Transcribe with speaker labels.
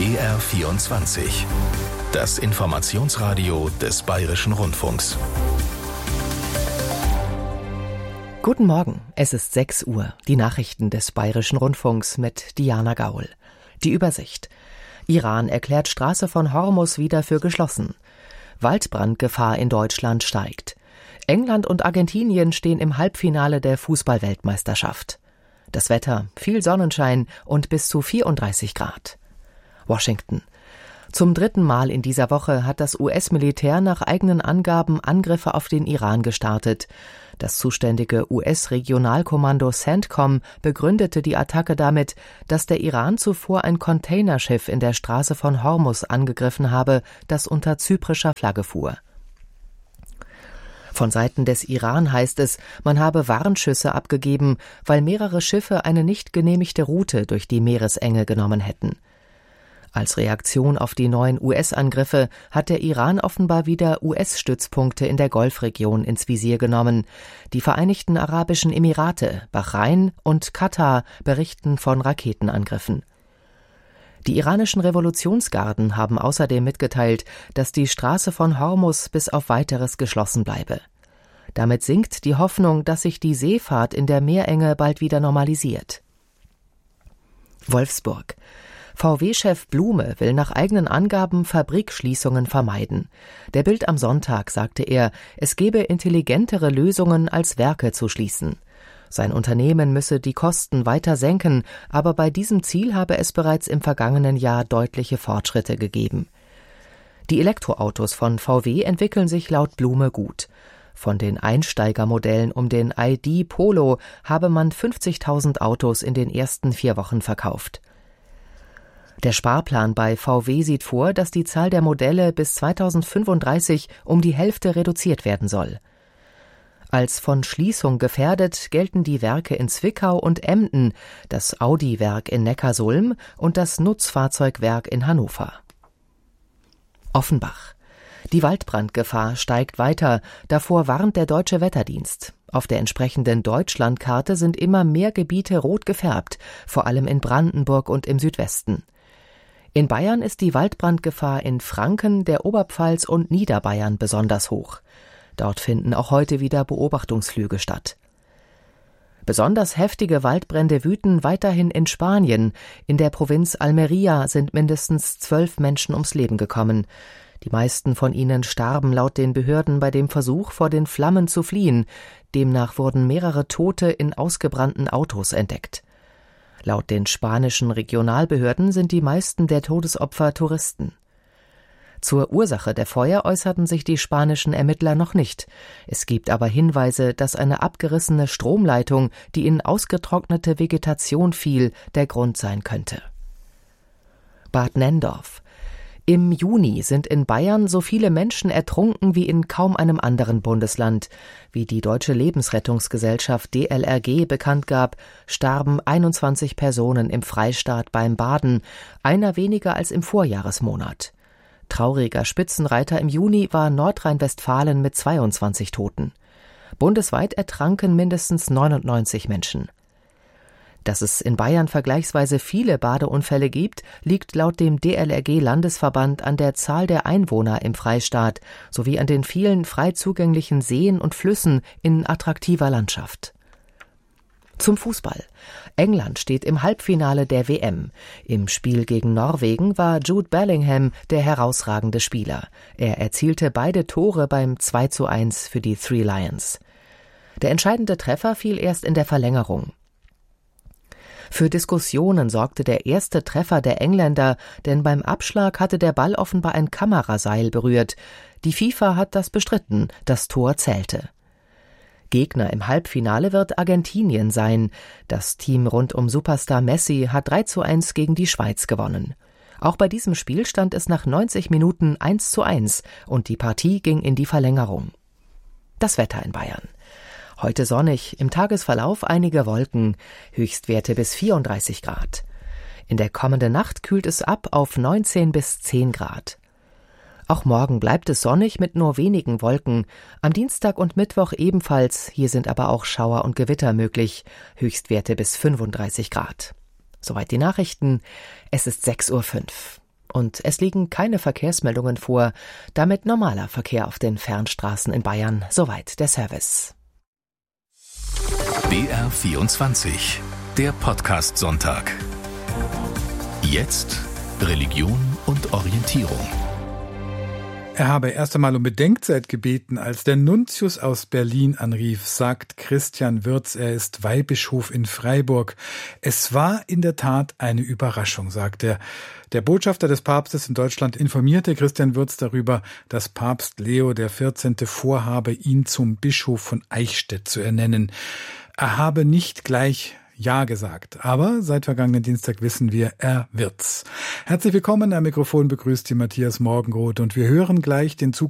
Speaker 1: BR24. Das Informationsradio des Bayerischen Rundfunks.
Speaker 2: Guten Morgen, es ist 6 Uhr. Die Nachrichten des Bayerischen Rundfunks mit Diana Gaul. Die Übersicht. Iran erklärt Straße von Hormus wieder für geschlossen. Waldbrandgefahr in Deutschland steigt. England und Argentinien stehen im Halbfinale der Fußball-Weltmeisterschaft. Das Wetter, viel Sonnenschein und bis zu 34 Grad. Washington. Zum 3. Mal in dieser Woche hat das US-Militär nach eigenen Angaben Angriffe auf den Iran gestartet. Das zuständige US-Regionalkommando CENTCOM begründete die Attacke damit, dass der Iran zuvor ein Containerschiff in der Straße von Hormus angegriffen habe, das unter zyprischer Flagge fuhr. Von Seiten des Iran heißt es, man habe Warnschüsse abgegeben, weil mehrere Schiffe eine nicht genehmigte Route durch die Meeresenge genommen hätten. Als Reaktion auf die neuen US-Angriffe hat der Iran offenbar wieder US-Stützpunkte in der Golfregion ins Visier genommen. Die Vereinigten Arabischen Emirate, Bahrain und Katar berichten von Raketenangriffen. Die iranischen Revolutionsgarden haben außerdem mitgeteilt, dass die Straße von Hormus bis auf Weiteres geschlossen bleibe. Damit sinkt die Hoffnung, dass sich die Seefahrt in der Meerenge bald wieder normalisiert. Wolfsburg. VW-Chef Blume will nach eigenen Angaben Fabrikschließungen vermeiden. Der Bild am Sonntag sagte er, es gebe intelligentere Lösungen als Werke zu schließen. Sein Unternehmen müsse die Kosten weiter senken, aber bei diesem Ziel habe es bereits im vergangenen Jahr deutliche Fortschritte gegeben. Die Elektroautos von VW entwickeln sich laut Blume gut. Von den Einsteigermodellen um den ID Polo habe man 50.000 Autos in den ersten 4 Wochen verkauft. Der Sparplan bei VW sieht vor, dass die Zahl der Modelle bis 2035 um die Hälfte reduziert werden soll. Als von Schließung gefährdet gelten die Werke in Zwickau und Emden, das Audi-Werk in Neckarsulm und das Nutzfahrzeugwerk in Hannover. Offenbach. Die Waldbrandgefahr steigt weiter, davor warnt der Deutsche Wetterdienst. Auf der entsprechenden Deutschlandkarte sind immer mehr Gebiete rot gefärbt, vor allem in Brandenburg und im Südwesten. In Bayern ist die Waldbrandgefahr in Franken, der Oberpfalz und Niederbayern besonders hoch. Dort finden auch heute wieder Beobachtungsflüge statt. Besonders heftige Waldbrände wüten weiterhin in Spanien. In der Provinz Almería sind mindestens 12 Menschen ums Leben gekommen. Die meisten von ihnen starben laut den Behörden bei dem Versuch, vor den Flammen zu fliehen. Demnach wurden mehrere Tote in ausgebrannten Autos entdeckt. Laut den spanischen Regionalbehörden sind die meisten der Todesopfer Touristen. Zur Ursache der Feuer äußerten sich die spanischen Ermittler noch nicht. Es gibt aber Hinweise, dass eine abgerissene Stromleitung, die in ausgetrocknete Vegetation fiel, der Grund sein könnte. Bad Nenndorf. Im Juni sind in Bayern so viele Menschen ertrunken wie in kaum einem anderen Bundesland. Wie die Deutsche Lebensrettungsgesellschaft DLRG bekannt gab, starben 21 Personen im Freistaat beim Baden, einer weniger als im Vorjahresmonat. Trauriger Spitzenreiter im Juni war Nordrhein-Westfalen mit 22 Toten. Bundesweit ertranken mindestens 99 Menschen. Dass es in Bayern vergleichsweise viele Badeunfälle gibt, liegt laut dem DLRG-Landesverband an der Zahl der Einwohner im Freistaat sowie an den vielen frei zugänglichen Seen und Flüssen in attraktiver Landschaft. Zum Fußball. England steht im Halbfinale der WM. Im Spiel gegen Norwegen war Jude Bellingham der herausragende Spieler. Er erzielte beide Tore beim 2:1 für die Three Lions. Der entscheidende Treffer fiel erst in der Verlängerung. Für Diskussionen sorgte der erste Treffer der Engländer, denn beim Abschlag hatte der Ball offenbar ein Kameraseil berührt. Die FIFA hat das bestritten, das Tor zählte. Gegner im Halbfinale wird Argentinien sein. Das Team rund um Superstar Messi hat 3:1 gegen die Schweiz gewonnen. Auch bei diesem Spiel stand es nach 90 Minuten 1:1 und die Partie ging in die Verlängerung. Das Wetter in Bayern. Heute sonnig, im Tagesverlauf einige Wolken, Höchstwerte bis 34 Grad. In der kommenden Nacht kühlt es ab auf 19 bis 10 Grad. Auch morgen bleibt es sonnig mit nur wenigen Wolken. Am Dienstag und Mittwoch ebenfalls. Hier sind aber auch Schauer und Gewitter möglich. Höchstwerte bis 35 Grad. Soweit die Nachrichten. Es ist 6:05 Uhr. Und es liegen keine Verkehrsmeldungen vor, damit normaler Verkehr auf den Fernstraßen in Bayern. Soweit der Service.
Speaker 1: BR24, der Podcast-Sonntag. Jetzt Religion und Orientierung.
Speaker 3: Er habe erst einmal um Bedenkzeit gebeten, als der Nuntius aus Berlin anrief, sagt Christian Wirz. Er ist Weihbischof in Freiburg. Es war in der Tat eine Überraschung, sagt er. Der Botschafter des Papstes in Deutschland informierte Christian Wirz darüber, dass Papst Leo XIV. Vorhabe, ihn zum Bischof von Eichstätt zu ernennen. Er habe nicht gleich Ja gesagt, aber seit vergangenen Dienstag wissen wir, er wird's. Herzlich willkommen, am Mikrofon begrüßt Sie Matthias Morgenroth und wir hören gleich den